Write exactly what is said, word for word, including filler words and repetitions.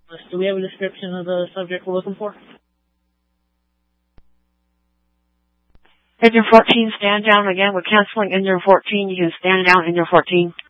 Do we have a description of the subject we're looking for? Engine fourteen, stand down again. We're canceling engine fourteen. You can stand down engine fourteen.